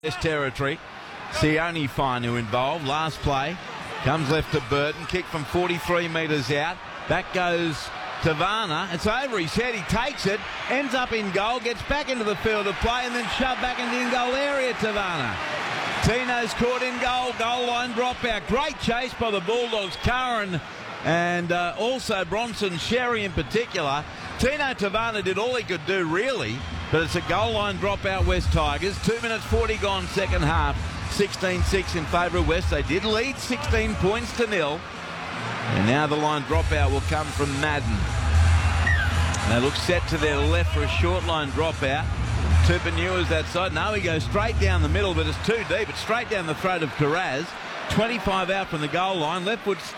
This territory. Sione Finu involved. Last play. Comes left to Burton. Kick from 43 metres out. Back goes Tavana. It's over his head. He takes it. Ends up in goal. Gets back into the field of play and then shoved back into the in-goal area, Tavana. Tino's caught in goal. Goal line dropout. Great chase by the Bulldogs. Curran and also Bronson Sherry in particular. Tino Tavana did all he could do, really, but it's a goal line dropout, West Tigers. 2 minutes 40 gone second half. 16-6 in favour of West. They did lead 16 points to nil. And now the line dropout will come from Madden. They look set to their left for a short line dropout. Tupouniua's that side. No, he goes straight down the middle, but it's too deep. It's straight down the throat of Carraz. 25 out from the goal line. Left foot